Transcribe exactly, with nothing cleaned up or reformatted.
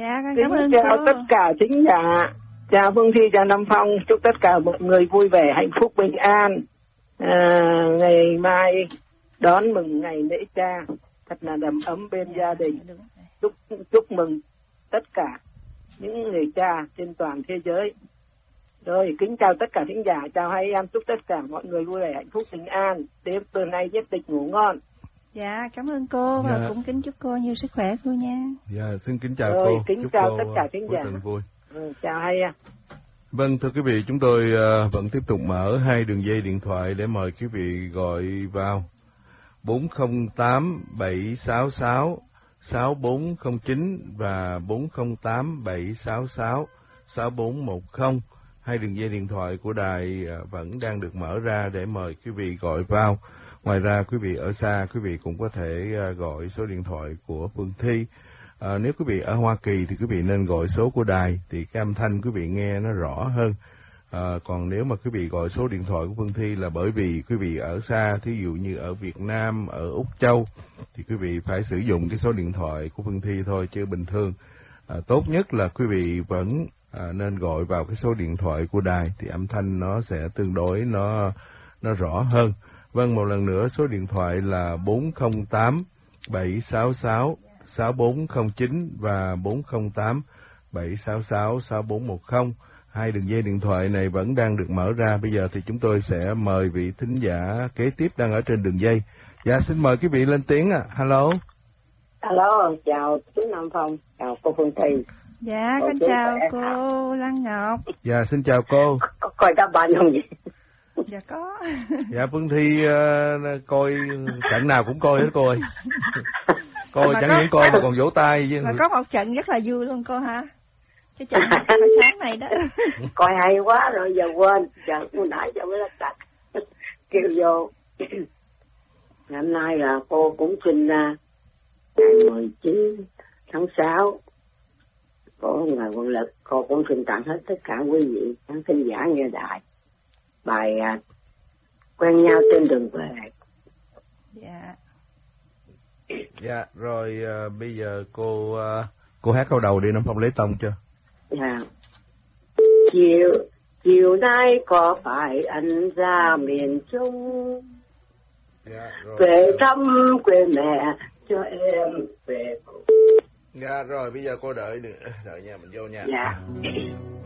Dạ, con Kính cảm ơn chào cô. tất cả thính giả. Chào Phương Thi, chào Nam Phong. Chúc tất cả mọi người vui vẻ, hạnh phúc, bình an. À, ngày mai đón mừng ngày lễ cha thật là đầm ấm bên gia đình. Chúc chúc mừng tất cả những người cha trên toàn thế giới. Rồi, kính chào tất cả thính giả, chào hai em, chúc tất cả mọi người vui vẻ, hạnh phúc, bình an. Đêm từ nay nhất định ngủ ngon. Dạ, cảm ơn cô và Dạ. cũng kính chúc cô nhiều sức khỏe cô nha. Dạ, xin kính chào Rồi, cô. kính Chúc chào cô, tất cả thính cuối giả. tuần vui. Ừ, chào hai em. Vâng, thưa quý vị, chúng tôi uh, vẫn tiếp tục mở hai đường dây điện thoại để mời quý vị gọi vào bốn không tám bảy sáu sáu sáu bốn không chín và bốn không tám bảy sáu sáu sáu bốn một không. Hai đường dây điện thoại của đài uh, vẫn đang được mở ra để mời quý vị gọi vào. Ngoài ra, quý vị ở xa, quý vị cũng có thể uh, gọi số điện thoại của Phương Thi. À, nếu quý vị ở Hoa Kỳ thì quý vị nên gọi số của đài thì cái âm thanh quý vị nghe nó rõ hơn. À, còn nếu mà quý vị gọi số điện thoại của Phương Thi là bởi vì quý vị ở xa, thí dụ như ở Việt Nam, ở Úc Châu thì quý vị phải sử dụng cái số điện thoại của Phương Thi thôi, chứ bình thường à, tốt nhất là quý vị vẫn à, nên gọi vào cái số điện thoại của đài thì âm thanh nó sẽ tương đối nó nó rõ hơn. Vâng, một lần nữa số điện thoại là bốn không tám bảy sáu sáu sáu bốn không chín và bốn không tám bảy sáu sáu sáu bốn một không. Hai đường dây điện thoại này vẫn đang được mở ra. Bây giờ thì chúng tôi sẽ mời vị thính giả kế tiếp đang ở trên đường dây. Dạ, xin mời quý vị lên tiếng ạ. À. Hello. Alo, chào chú Nam Phong, chào cô Phương Thi. Dạ, Cô con chú chào khỏe cô hả? Lan Ngọc. Dạ, xin chào cô. Có coi đá banh không vậy? Dạ có. Dạ, Phương Thi uh, coi trận nào cũng coi hết cô ơi. Coi Mà chẳng có- những coi mà còn vỗ tay chứ. Mà có một trận rất là vui luôn cô hả? Cái trận hồi sáng này đó. Coi hay quá rồi giờ quên, giờ cô nãy cho mới đặt kêu vô. Năm nay là cô cũng sinh ra ngày mười chín tháng sáu. Cô ngày quân lực, cô cũng xin tặng hết tất cả quý vị khán thính giả nghe đài. Bài à, quen nhau trên đường về. Dạ. Dạ, rồi uh, bây giờ cô uh, cô hát câu đầu đi, Nam Phong lấy tông chưa? Dạ. Chiều chiều nay có phải anh ra miền Trung Dạ, rồi. về thăm quê mẹ cho em về cùng. Dạ, rồi bây giờ cô đợi đợi nha, mình vô nha. Dạ.